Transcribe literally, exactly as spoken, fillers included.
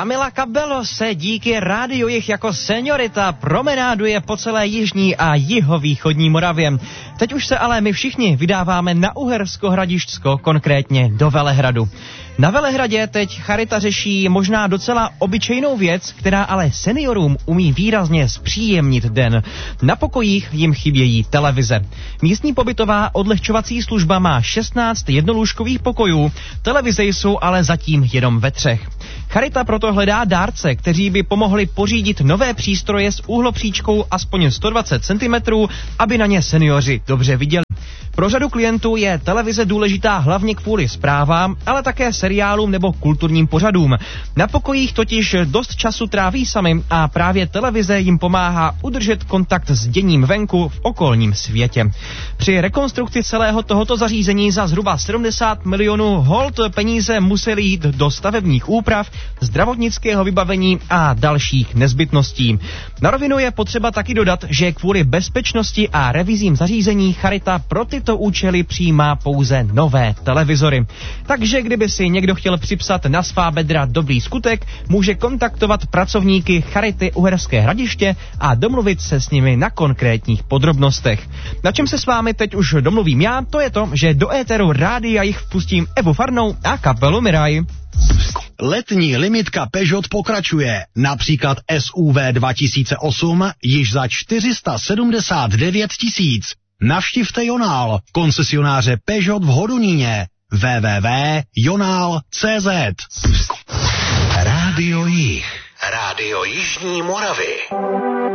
Kamila Cabello se díky rádiu Jih jako seniorita promenáduje po celé jižní a jihovýchodní Moravě. Teď už se ale my všichni vydáváme na Uhersko Hradišťsko, konkrétně do Velehradu. Na Velehradě teď charita řeší možná docela obyčejnou věc, která ale seniorům umí výrazně zpříjemnit den. Na pokojích jim chybějí televize. Místní pobytová odlehčovací služba má šestnáct jednolůžkových pokojů, televize jsou ale zatím jenom ve třech. Charita proto hledá dárce, kteří by pomohli pořídit nové přístroje s úhlopříčkou aspoň sto dvacet centimetrů, aby na ně seniori dobře viděli. Pro řadu klientů je televize důležitá hlavně kvůli zprávám, ale také seriálům nebo kulturním pořadům. Na pokojích totiž dost času tráví sami a právě televize jim pomáhá udržet kontakt s děním venku v okolním světě. Při rekonstrukci celého tohoto zařízení za zhruba sedmdesát milionů holt peníze musely jít do stavebních úprav, zdravotnického vybavení a dalších nezbytností. Na rovinu je potřeba taky dodat, že kvůli bezpečnosti a revizím zařízení charita pro tyto účely přijímá pouze nové televizory. Takže kdyby si někdo chtěl připsat na svá bedra dobrý skutek, může kontaktovat pracovníky Charity Uherské Hradiště a domluvit se s nimi na konkrétních podrobnostech. Na čem se s vámi teď už domluvím já, to je to, že do éteru rádia Jih vpustím Evu Farnou a kapelu Miraj. Letní limitka Peugeot pokračuje. Například S U V dva tisíce osm již za čtyři sta sedmdesát devět tisíc. Navštivte Jonál, koncesionáře Peugeot v Hodoníně. w w w tečka jonál tečka cé zet. Rádio Jih. Rádio Jižní Moravy.